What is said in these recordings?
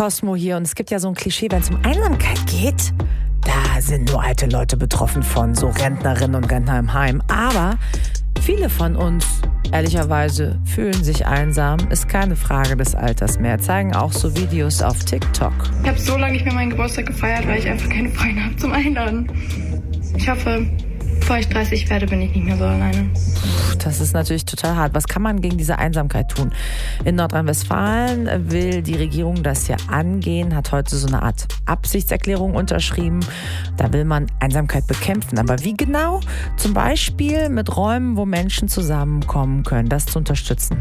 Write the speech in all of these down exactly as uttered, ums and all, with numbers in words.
Cosmo hier und es gibt ja so ein Klischee, wenn es um Einsamkeit geht, da sind nur alte Leute betroffen von, so Rentnerinnen und Rentner im Heim. Aber viele von uns, ehrlicherweise, fühlen sich einsam. Ist keine Frage des Alters mehr. Zeigen auch so Videos auf TikTok. Ich habe so lange nicht mehr meinen Geburtstag gefeiert, weil ich einfach keine Freunde habe zum Einladen. Ich hoffe, bevor ich dreißig werde, bin ich nicht mehr so alleine. Das ist natürlich total hart. Was kann man gegen diese Einsamkeit tun? In Nordrhein-Westfalen will die Regierung das ja angehen, hat heute so eine Art Absichtserklärung unterschrieben. Da will man Einsamkeit bekämpfen. Aber wie genau? Zum Beispiel mit Räumen, wo Menschen zusammenkommen können, das zu unterstützen.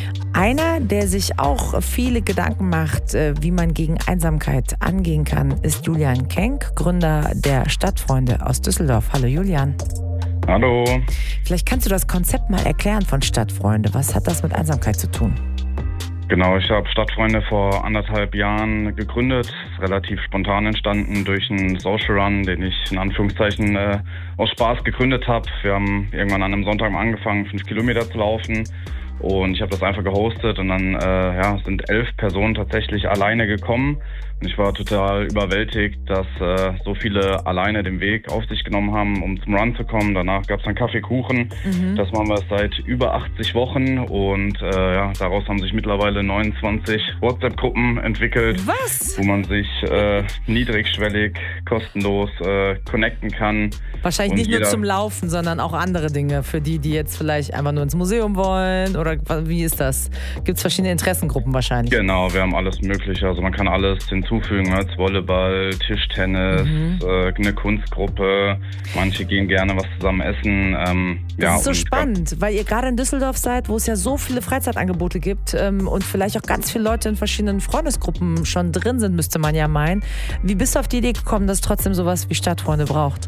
Einer, der sich auch viele Gedanken macht, wie man gegen Einsamkeit angehen kann, ist Julian Kenk, Gründer der Stadtfreunde aus Düsseldorf. Hallo Julian. Hallo. Vielleicht kannst du das Konzept mal erklären von Stadtfreunde. Was hat das mit Einsamkeit zu tun? Genau, ich habe Stadtfreunde vor anderthalb Jahren gegründet. Relativ spontan entstanden durch einen Social Run, den ich in Anführungszeichen äh, aus Spaß gegründet habe. Wir haben irgendwann an einem Sonntag angefangen, fünf Kilometer zu laufen. Und ich habe das einfach gehostet und dann äh, ja, sind elf Personen tatsächlich alleine gekommen. Und ich war total überwältigt, dass äh, so viele alleine den Weg auf sich genommen haben, um zum Run zu kommen. Danach gab es dann Kaffeekuchen. Mhm. Das machen wir seit über achtzig Wochen. Und äh, ja, daraus haben sich mittlerweile neunundzwanzig WhatsApp-Gruppen entwickelt. Was? Wo man sich äh, niedrigschwellig, kostenlos äh, connecten kann. Wahrscheinlich und nicht jeder, nur zum Laufen, sondern auch andere Dinge. Für die, die jetzt vielleicht einfach nur ins Museum wollen oder wie ist das? Gibt es verschiedene Interessengruppen wahrscheinlich? Genau, wir haben alles Mögliche. Also man kann alles hinzufügen als Volleyball, Tischtennis, mhm. äh, eine Kunstgruppe. Manche gehen gerne was zusammen essen. Ähm, das ja, ist so spannend, weil ihr gerade in Düsseldorf seid, wo es ja so viele Freizeitangebote gibt ähm, und vielleicht auch ganz viele Leute in verschiedenen Freundesgruppen schon drin sind, müsste man ja meinen. Wie bist du auf die Idee gekommen, dass es trotzdem sowas wie Stadtfreunde braucht?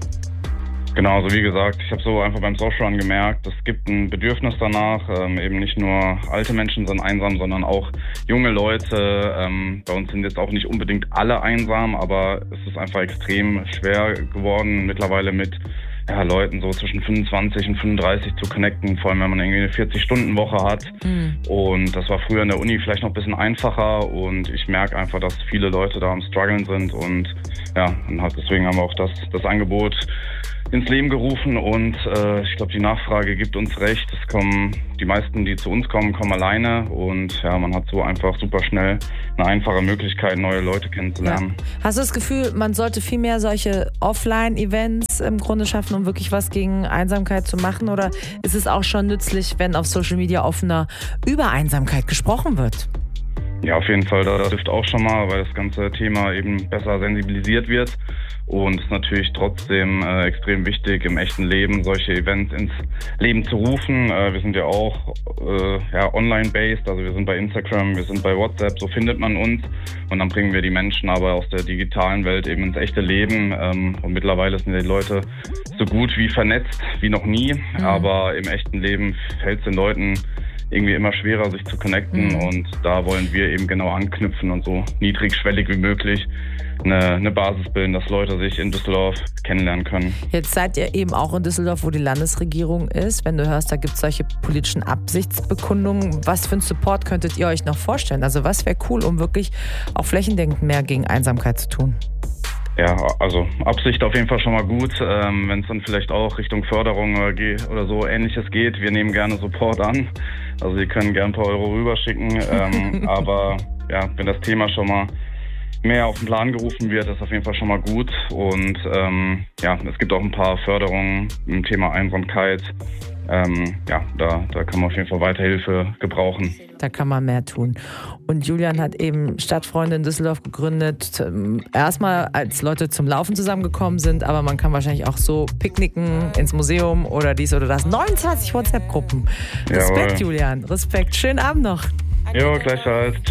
Genau, also wie gesagt, ich habe so einfach beim Social Run gemerkt, es gibt ein Bedürfnis danach, ähm, eben nicht nur alte Menschen sind einsam, sondern auch junge Leute. Ähm, bei uns sind jetzt auch nicht unbedingt alle einsam, aber es ist einfach extrem schwer geworden, mittlerweile mit ja, Leuten so zwischen fünfundzwanzig und fünfunddreißig zu connecten, vor allem wenn man irgendwie eine vierzig-Stunden-Woche hat. Mhm. Und das war früher in der Uni vielleicht noch ein bisschen einfacher und ich merke einfach, dass viele Leute da am Struggeln sind und ja, und halt deswegen haben wir auch das, das Angebot ins Leben gerufen und äh, ich glaube, die Nachfrage gibt uns recht. Es kommen die meisten, die zu uns kommen, kommen alleine und ja, man hat so einfach super schnell eine einfache Möglichkeit, neue Leute kennenzulernen. Ja. Hast du das Gefühl, man sollte viel mehr solche Offline-Events im Grunde schaffen, um wirklich was gegen Einsamkeit zu machen? Oder ist es auch schon nützlich, wenn auf Social Media offener über Einsamkeit gesprochen wird? Ja, auf jeden Fall, das hilft auch schon mal, weil das ganze Thema eben besser sensibilisiert wird. Und es ist natürlich trotzdem äh, extrem wichtig, im echten Leben solche Events ins Leben zu rufen. Äh, wir sind ja auch äh, ja, online-based, also wir sind bei Instagram, wir sind bei WhatsApp, so findet man uns. Und dann bringen wir die Menschen aber aus der digitalen Welt eben ins echte Leben. Ähm, und mittlerweile sind die Leute so gut wie vernetzt wie noch nie. Mhm. Aber im echten Leben fällt es den Leuten irgendwie immer schwerer, sich zu connecten mhm. und da wollen wir eben genau anknüpfen und so niedrigschwellig wie möglich eine, eine Basis bilden, dass Leute sich in Düsseldorf kennenlernen können. Jetzt seid ihr eben auch in Düsseldorf, wo die Landesregierung ist. Wenn du hörst, da gibt es solche politischen Absichtsbekundungen. Was für einen Support könntet ihr euch noch vorstellen? Also was wäre cool, um wirklich auch flächendeckend mehr gegen Einsamkeit zu tun? Ja, also Absicht auf jeden Fall schon mal gut, ähm, wenn es dann vielleicht auch Richtung Förderung oder, oder so Ähnliches geht. Wir nehmen gerne Support an, also Sie können gerne ein paar Euro rüberschicken, ähm, aber ja, wenn das Thema schon mal mehr auf den Plan gerufen wird, ist auf jeden Fall schon mal gut und ähm, ja, es gibt auch ein paar Förderungen im Thema Einsamkeit. Ähm, ja, da, da kann man auf jeden Fall weiter Hilfe gebrauchen. Da kann man mehr tun. Und Julian hat eben Stadtfreunde in Düsseldorf gegründet. Erstmal, als Leute zum Laufen zusammengekommen sind, aber man kann wahrscheinlich auch so picknicken ins Museum oder dies oder das. neunundzwanzig WhatsApp-Gruppen. Respekt, Jawohl. Julian. Respekt. Schönen Abend noch. Jo, gleichfalls. Ciao.